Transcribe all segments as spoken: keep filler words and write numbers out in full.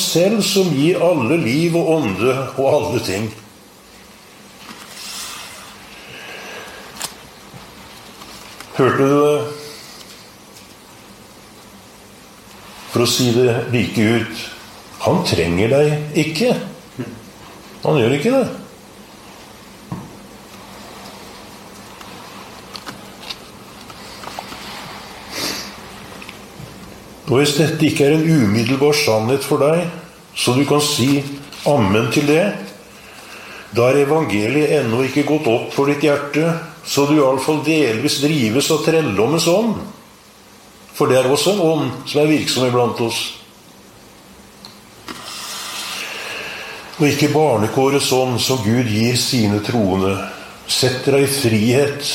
selv som gir alle liv og ånde og alle ting. Hørte du det? For å si det like ut, han trenger deg ikke. Han gjør ikke det. Og hvis dette ikke er en umiddelbar sannhet for deg, så du kan si amen til det, da er evangeliet ennå ikke gått opp for ditt hjerte, så du i alle fall delvis drives av trelldommens ånd. For det er også en ånd som er virksom iblant oss. Og ikke barnekårets ånd som Gud gir sine troende. Setter deg i frihet.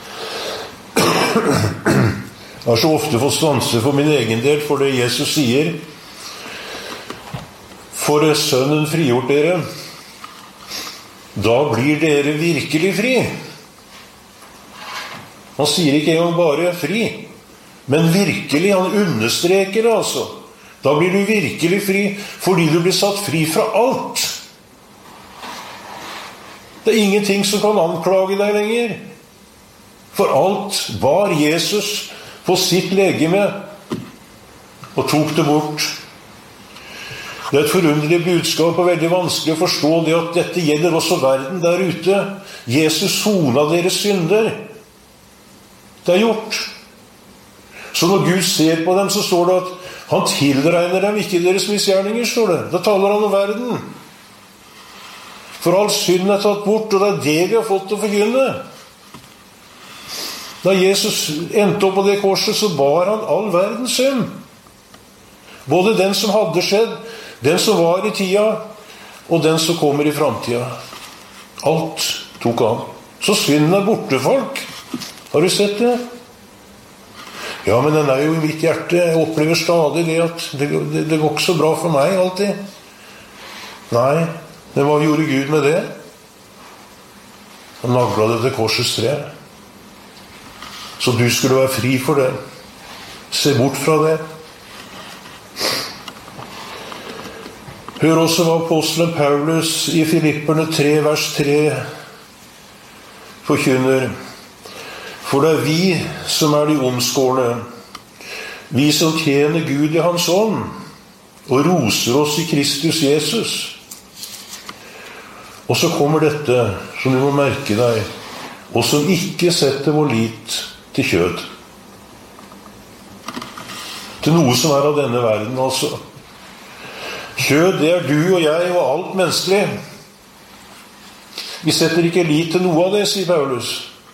Jeg har så ofte fått stanse for min egen del for det Jesus sier. For sønnen frigjort dere, da blir dere virkelig fri. Han sier ikke engang bare fri, men virkelig, han understreker det altså. Da blir du virkelig fri, fordi du blir satt fri fra alt. Det er ingenting som kan anklage deg lenger. For alt var Jesus på sitt legeme og tok det bort. Det er et forunderlig budskap og veldig vanskelig å forstå det at dette gjelder også verden der ute. Jesus sonet deres synder. Det er gjort. Så når Gud ser på dem, så står det at han tilregner dem ikke deres misgjerninger, står det. Da taler han om verden. For all synd er tatt bort, og det er det vi har fått å forkynne. Da Jesus endte opp på det korset, så bar han all verdens synd. Både den som hadde skjedd, den som var i tida, og den som kommer i fremtida. Alt tok han. Så synden er borte, folk. Har du sett det? Ja, men den er jo i mitt hjerte. Jeg opplever stadig det at det, det, det går ikke så bra for meg alltid. Nei, men hva gjorde Gud med det? Han naglet det til korsets tre. Så du skulle være fri for det. Se bort fra det. Hør også hva apostelen Paulus i Filipperne tre, vers tre forkynner. For det er vi som er de omskårne, vi som tjener Gud i hans ånd, og roser oss i Kristus Jesus. Og så kommer dette, som du må merke deg, og som ikke setter vår lit til kjød. Til noe som er av denne verden, altså. Kjød, det er du og jeg og alt menneskelig. Vi setter ikke lit til noe av det, sier Paulus.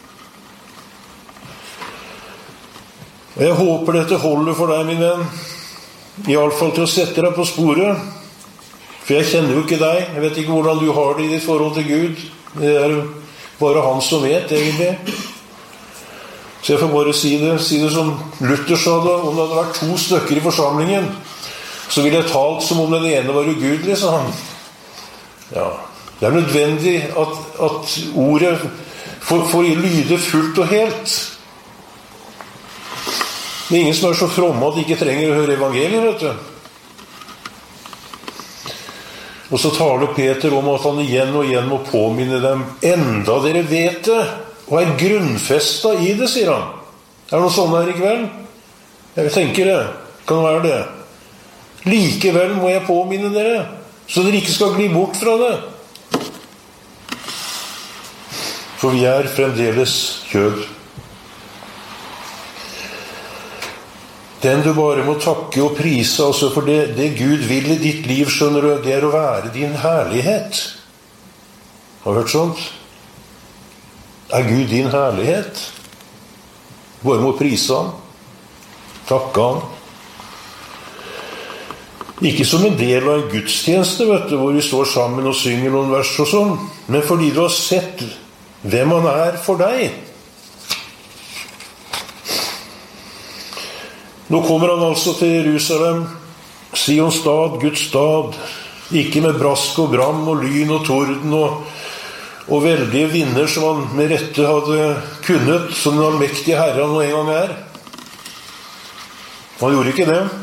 Og jeg håper dette holder for deg, min venn. I alle fall til å sette deg på sporet. For jeg kjenner jo ikke deg. Jeg vet ikke hvordan du har det i ditt forhold til Gud. Det er jo bare han som vet, egentlig. Så jeg får bare si det, si det som Luther sa det, om det hadde vært to stykker i forsamlingen, så ville jeg talt som om den ene var ugudelig, sa han. Ja, det er nødvendig at, at ordet får, får lyde fullt og helt. Det er ingen som er så fromme at de ikke trenger å høre evangeliet, vet du. Og så taler Peter om at han igjen og igjen må påminne dem, enda dere vet det, og er grunnfestet i det, sier han. Er det noe sånn her i kveld? Jeg tenker det. Kan det være det? Likevel må jeg påminne dere, så dere ikke skal gli bort fra det. For vi er fremdeles kjød. Den du bare må takke og prise, altså for det, det Gud vil i ditt liv, skjønner du, det er å være din herlighet. Har du hørt sånt? Er Gud din herlighet? Bare må prise han. Takke han. Ikke som en del av en gudstjeneste, vet du, hvor vi står sammen og synger noen vers og sånn, men fordi du har sett hvem han er for deg. Nå kommer han altså til Jerusalem, Sions stad, Guds stad, ikke med brask og bram og lyn og torden og, og veldige vinder som han med rette hadde kunnet, som den allmektige Herren nå en gang er. Han gjorde ikke det.